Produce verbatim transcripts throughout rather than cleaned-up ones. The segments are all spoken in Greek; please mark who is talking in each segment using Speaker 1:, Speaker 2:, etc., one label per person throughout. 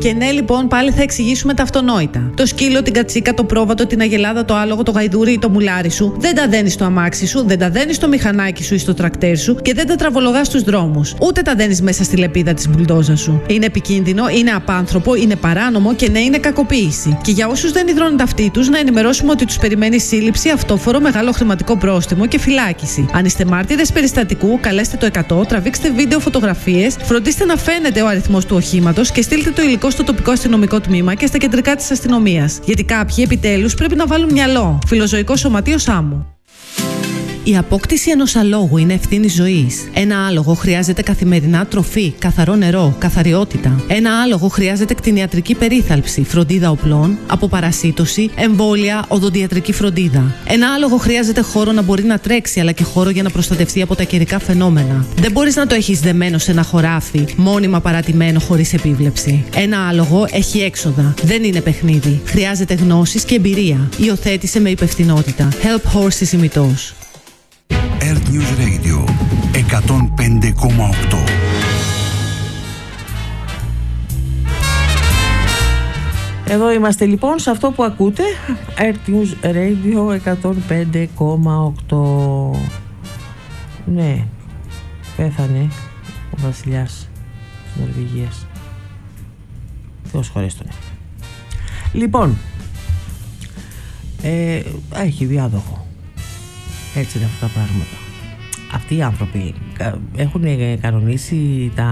Speaker 1: Και ναι, λοιπόν, πάλι θα εξηγήσουμε τα αυτονόητα. Το σκύλο, την κατσίκα, το πρόβατο, την αγελάδα, το άλογο, το γαϊδούρι ή το μουλάρι σου δεν τα δένεις στο αμάξι σου, δεν τα δένεις στο μηχανάκι σου ή στο τρακτέρ σου και δεν τα τραβολογάς στους δρόμους. Ούτε τα δένεις μέσα στη λεπίδα της μπουλντόζα σου. Είναι επικίνδυνο, είναι απάνθρωπο, είναι παράνομο και ναι, είναι κακοποίηση. Και για όσους δεν υδρώνουν ταυτί τους, να ενημερώσουμε ότι τους περιμένει σύλληψη, αυτόφορο, μεγάλο χρηματικό πρόστιμο και φυλάκιση. Αν είστε μάρτυρες περιστατικού, καλέστε το εκατό, τραβήξτε βίντεο, φωτογραφίες, φροντίστε να φαίνεται ο αριθμός του οχήματος και στείλτε το υλικό στο τοπικό αστυνομικό τμήμα και στα κεντρικά της αστυνομίας. Γιατί κάποιοι επιτέλους πρέπει να βάλουν μυαλό. Φιλοζωικό Σωματείο Σάμου. Η απόκτηση ενός αλόγου είναι ευθύνη ζωής. Ένα άλογο χρειάζεται καθημερινά τροφή, καθαρό νερό, καθαριότητα. Ένα άλογο χρειάζεται κτηνιατρική περίθαλψη, φροντίδα οπλών, αποπαρασίτωση, εμβόλια, οδοντιατρική φροντίδα. Ένα άλογο χρειάζεται χώρο να μπορεί να τρέξει, αλλά και χώρο για να προστατευτεί από τα καιρικά φαινόμενα. Δεν μπορείς να το έχεις δεμένο σε ένα χωράφι, μόνιμα παρατημένο χωρίς επίβλεψη. Ένα άλογο έχει έξοδα. Δεν είναι παιχνίδι. Χρειάζεται γνώσεις και εμπειρία. Υιοθέτησε με υπευθυνότητα. Help Horses ημιτός.
Speaker 2: Earth News Radio εκατόν πέντε κόμμα οκτώ.
Speaker 3: Εδώ είμαστε λοιπόν σε αυτό που ακούτε, Earth News Radio εκατόν πέντε κόμμα οκτώ. Ναι, πέθανε ο βασιλιάς της Νορβηγίας. Θεός χωρέστονε. Λοιπόν, ε, έχει διάδοχο. Έτσι είναι αυτά τα πράγματα. Αυτοί οι άνθρωποι έχουν κανονίσει τα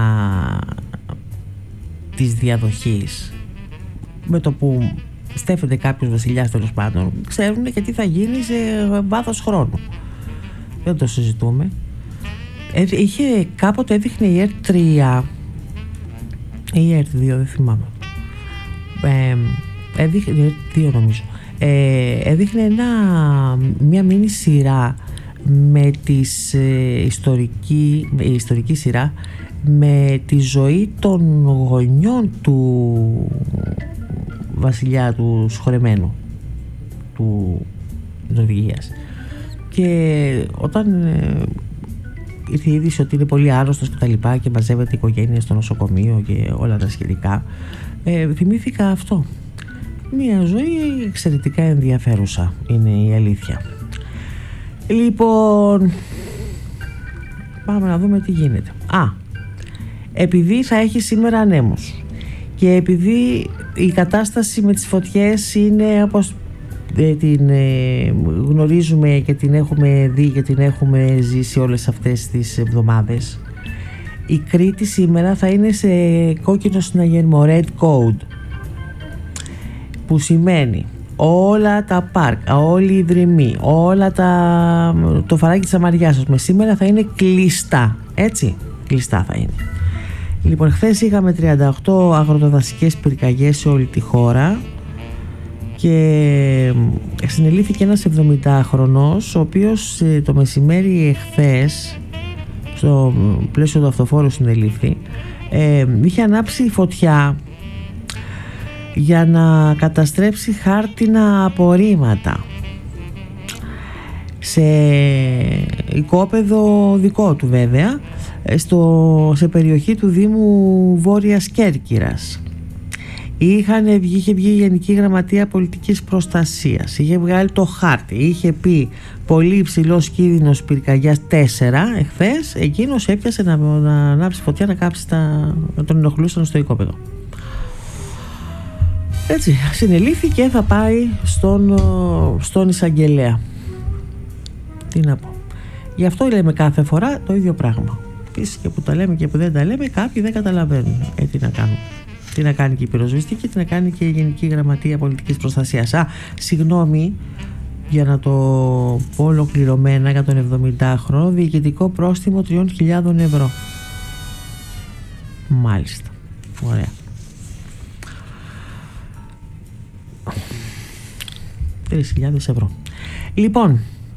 Speaker 3: της διαδοχής. Με το που στέφεται κάποιος βασιλιάς, τέλος πάντων, ξέρουν και τι θα γίνει σε βάθος χρόνου. Δεν το συζητούμε. Είχε, κάποτε έδειχνε η Earth τρία ή η Earth δύο, δεν θυμάμαι. Ε, έδειχνε η Earth δύο νομίζω. Ε, έδειχνε ένα, μια μίνι σειρά με τις ε, ιστορική, η ιστορική σειρά με τη ζωή των γονιών του βασιλιά, του σχορεμένου του Νορβηγίας. Και όταν ε, ήρθε η είδηση ότι είναι πολύ άρρωστος και τα λοιπά και μαζεύεται η οικογένεια στο νοσοκομείο και όλα τα σχετικά, ε, θυμήθηκα αυτό. Μια ζωή εξαιρετικά ενδιαφέρουσα είναι η αλήθεια. Λοιπόν, πάμε να δούμε τι γίνεται. Α, επειδή θα έχει σήμερα ανέμους και επειδή η κατάσταση με τις φωτιές είναι όπως ε, την ε, γνωρίζουμε και την έχουμε δει και την έχουμε ζήσει όλες αυτές τις εβδομάδες, η Κρήτη σήμερα θα είναι σε κόκκινο συναγερμό, red code, που σημαίνει όλα τα πάρκα, όλοι οι δρυμοί, όλα τα, το φαράκι της Αμαριάς, ας πούμε, σήμερα θα είναι κλειστά, έτσι, κλειστά θα είναι. Λοιπόν, χθες είχαμε τριάντα οκτώ αγροτοδασικές πυρκαγιές σε όλη τη χώρα και συνελήφθηκε ένας εβδομηντάχρονος, ο οποίος το μεσημέρι εχθές, στο πλαίσιο του αυτοφόρου συνελήφθη, ε, είχε ανάψει φωτιά για να καταστρέψει χάρτινα απορρίμματα σε οικόπεδο δικό του, βέβαια, στο, σε περιοχή του Δήμου Βόρειας Κέρκυρας. Είχαν βγει, είχε βγει η Γενική Γραμματεία Πολιτικής Προστασίας, είχε βγάλει το χάρτη, είχε πει πολύ υψηλός κίνδυνος πυρκαγιάς τέσσερα εχθές. Εκείνος έπιασε να, να ανάψει φωτιά, να κάψει τα, να τον ενοχλούσαν στο οικόπεδο. Έτσι, συνελήφθη και θα πάει στον, στον εισαγγελέα. Τι να πω. Γι' αυτό λέμε κάθε φορά το ίδιο πράγμα. Επίσης και που τα λέμε και που δεν τα λέμε, κάποιοι δεν καταλαβαίνουν. Ε, τι να κάνουν. Τι να κάνει και η πυροσβεστική, τι να κάνει και η Γενική Γραμματεία Πολιτικής Προστασίας. Α, συγγνώμη, για να το πω ολοκληρωμένα, για τον εβδομηντάχρονο, διοικητικό πρόστιμο τριών χιλιάδων ευρώ. Μάλιστα. Ωραία. τρεις χιλιάδες ευρώ. Λοιπόν,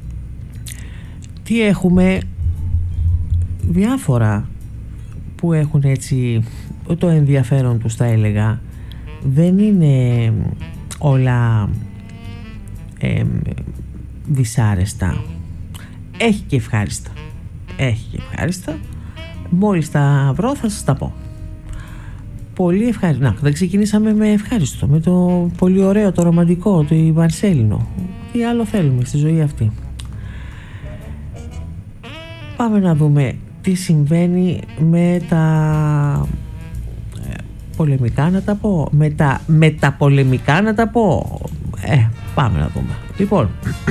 Speaker 3: τι έχουμε, διάφορα που έχουν έτσι το ενδιαφέρον τους, θα έλεγα. Δεν είναι όλα ε, δυσάρεστα. Έχει και ευχάριστα. Έχει και ευχάριστα. Μόλις τα βρω θα σας τα πω. πολύ ευχάριστο. Να, δεν ξεκινήσαμε με ευχάριστο, με το πολύ ωραίο, το ρομαντικό, το Μαρσέλινο. Τι άλλο θέλουμε στη ζωή αυτή. Πάμε να δούμε τι συμβαίνει με τα πολεμικά, να τα πω. Με τα μεταπολεμικά, να τα πω. Ε, πάμε να δούμε. Λοιπόν,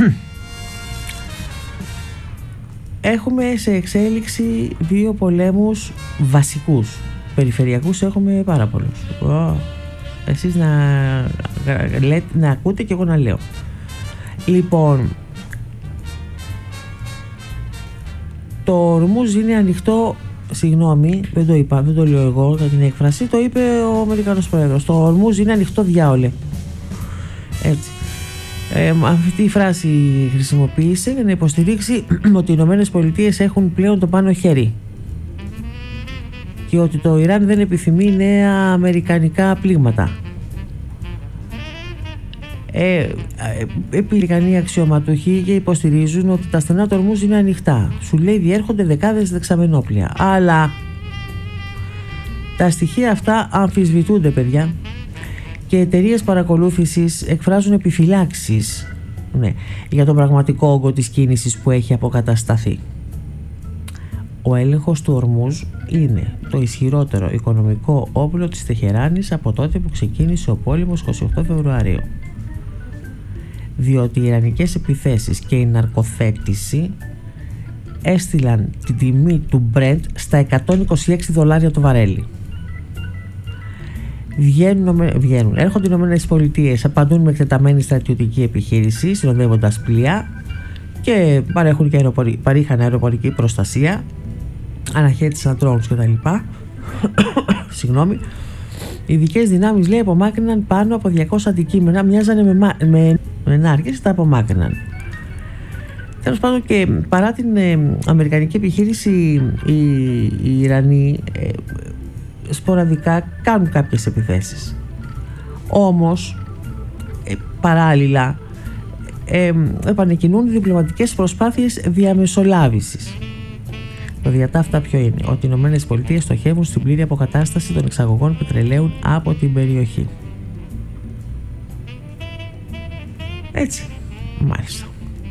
Speaker 3: έχουμε σε εξέλιξη δύο πολέμους βασικούς. Περιφερειακούς έχουμε πάρα πολλούς. Oh, εσείς να, να, να ακούτε και εγώ να λέω. Λοιπόν, το Ορμούζ είναι ανοιχτό. Συγγνώμη, δεν το είπα, δεν το λέω εγώ για την έκφραση. Το είπε ο Αμερικανός Πρόεδρος. Το Ορμούζ είναι ανοιχτό, διάολε. Έτσι. Ε, αυτή η φράση χρησιμοποίησε για να υποστηρίξει ότι οι Ηνωμένες Πολιτείες έχουν πλέον το πάνω χέρι και ότι το Ιράν δεν επιθυμεί νέα αμερικανικά πλήγματα. Ε, Επιλικανοί αξιωματούχοι και υποστηρίζουν ότι τα στενά του Ορμούζ είναι ανοιχτά. Σου λέει διέρχονται δεκάδες δεξαμενόπλια. Αλλά τα στοιχεία αυτά αμφισβητούνται, παιδιά, και εταιρείες παρακολούθησης εκφράζουν επιφυλάξεις, ναι, για τον πραγματικό όγκο της κίνησης που έχει αποκατασταθεί. Ο έλεγχος του Ορμούζ είναι το ισχυρότερο οικονομικό όπλο της Τεχεράνης από τότε που ξεκίνησε ο πόλεμος είκοσι οκτώ Φεβρουαρίου. Διότι οι ιρανικές επιθέσεις και η ναρκοθέτηση έστειλαν την τιμή του Brent στα εκατόν είκοσι έξι δολάρια το βαρέλι. Βγαίνουν, βγαίνουν, έρχονται οι Ηνωμένες Πολιτείες, απαντούν με εκτεταμένη στρατιωτική επιχείρηση, συνοδεύοντας πλοία και παρέχουν και αεροπορι, παρήχαν αεροπορική προστασία, αναχέτησαν τρόλους κτλ. Συγγνώμη. Οι ειδικές δυνάμεις, λέει, απομάκρυναν πάνω από διακόσια αντικείμενα, μοιάζανε με, με, με νάρκες, τα απομάκρυναν. Τέλος πάντων, και παρά την ε, αμερικανική επιχείρηση, οι, οι Ιρανοί ε, σποραδικά κάνουν κάποιες επιθέσεις. Όμως ε, παράλληλα ε, επανεκκινούν διπλωματικές προσπάθειες διαμεσολάβησης. Το διατάφτα ποιο είναι? Ότι οι Ηνωμένες Πολιτείες στοχεύουν στην πλήρη αποκατάσταση των εξαγωγών πετρελαίου από την περιοχή. Έτσι, μάλιστα.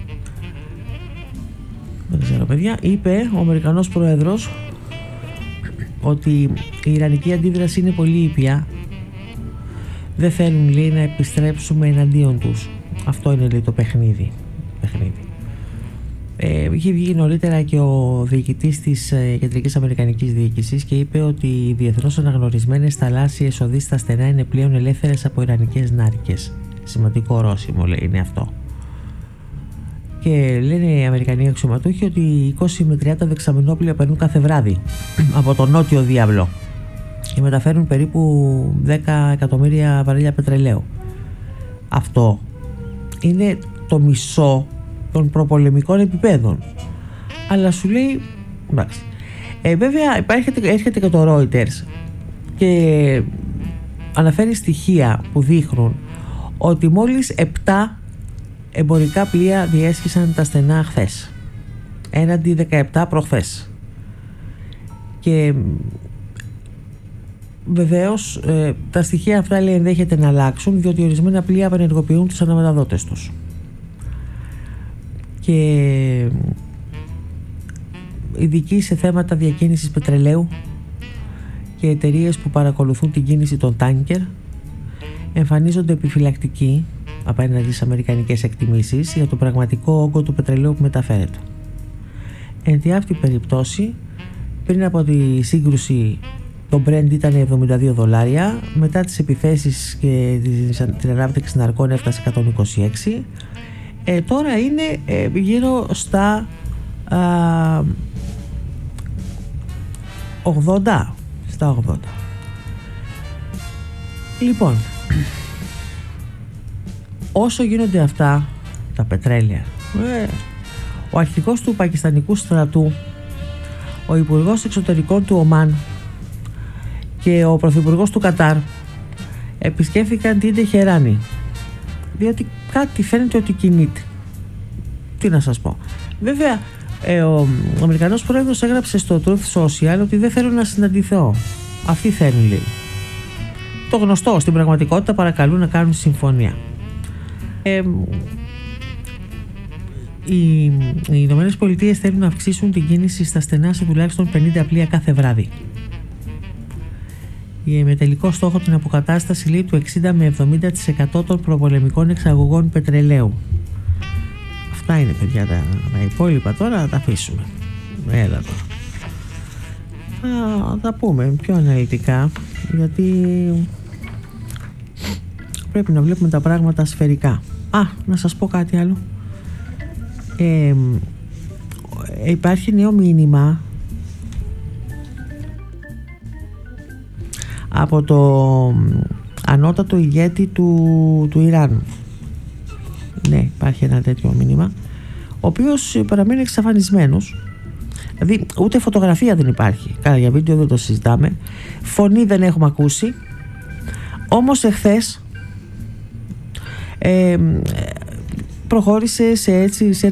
Speaker 3: Δεν ξέρω, παιδιά. Είπε ο Αμερικανός Πρόεδρος ότι η ιρανική αντίδραση είναι πολύ ήπια. Δεν θέλουν, λέει, να επιστρέψουμε εναντίον τους. Αυτό είναι, λέει, το παιχνίδι. παιχνίδι. Ε, είχε βγει νωρίτερα και ο διοικητής της ε, Κεντρικής Αμερικανικής Διοίκησης και είπε ότι οι διεθνώς αναγνωρισμένες θαλάσσιες οδοί στα στενά είναι πλέον ελεύθερες από ιρανικές νάρκες. Σημαντικό ορόσημο, λέει, είναι αυτό. Και λένε οι Αμερικανοί αξιωματούχοι ότι είκοσι με τριάντα δεξαμενόπλια περνούν κάθε βράδυ από τον νότιο διάβλο και μεταφέρουν περίπου δέκα εκατομμύρια βαρέλια πετρελαίου. Αυτό είναι το μισό των προπολεμικών επιπέδων. Αλλά σου λέει, εντάξει. Ε, βέβαια υπάρχει, έρχεται και το Reuters και αναφέρει στοιχεία που δείχνουν ότι μόλις επτά εμπορικά πλοία διέσχισαν τα στενά χθες, έναντι δεκαεπτά προχθές. Και βεβαίως ε, τα στοιχεία αυτά, λέει, ενδέχεται να αλλάξουν, διότι ορισμένα πλοία απενεργοποιούν τους αναμεταδότες τους. Και ειδικοί σε θέματα διακίνησης πετρελαίου και εταιρείες που παρακολουθούν την κίνηση των τάνκερ εμφανίζονται επιφυλακτικοί απέναντι στις αμερικανικές εκτιμήσεις για το πραγματικό όγκο του πετρελαίου που μεταφέρεται. Εν τη αυτή περιπτώσει, πριν από τη σύγκρουση το Brent ήταν εβδομήντα δύο δολάρια, μετά τις επιθέσεις και την ανάπτυξη ναρκών έφτασε εκατόν είκοσι έξι. Ε, τώρα είναι ε, γύρω στα α, ογδόντα. Στα ογδόντα. Λοιπόν, όσο γίνονται αυτά τα πετρέλαια, ε, ο αρχηγός του πακιστανικού στρατού, ο υπουργός εξωτερικών του Ομάν και ο πρωθυπουργός του Κατάρ επισκέφθηκαν την Τεχεράνη, διότι κάτι φαίνεται ότι κινείται. Τι να σας πω. Βέβαια, ε, ο, ο Αμερικανός Πρόεδρος έγραψε στο Truth Social ότι δεν θέλω να συναντηθώ. Αυτοί θέλουν, λέει. το γνωστό, στην πραγματικότητα παρακαλούν να κάνουν συμφωνία. Ε, οι, οι Ηνωμένες Πολιτείες θέλουν να αυξήσουν την κίνηση στα στενά σε τουλάχιστον πενήντα πλοία κάθε βράδυ. Με τελικό στόχο την αποκατάσταση λέει του εξήντα με εβδομήντα τοις εκατό των προπολεμικών εξαγωγών πετρελαίου. Αυτά είναι, παιδιά, τα, τα υπόλοιπα τώρα να τα αφήσουμε. Έλα τώρα. Θα τα πούμε πιο αναλυτικά, γιατί πρέπει να βλέπουμε τα πράγματα σφαιρικά. Α, να σας πω κάτι άλλο. Ε, υπάρχει νέο μήνυμα από το ανώτατο ηγέτη του, του Ιράν. Ναι, υπάρχει ένα τέτοιο μήνυμα, ο οποίος παραμένει εξαφανισμένος. Δηλαδή ούτε φωτογραφία δεν υπάρχει, καλά, για βίντεο δεν το συζητάμε, φωνή δεν έχουμε ακούσει. Όμως εχθές ε, προχώρησε σε, έτσι, σε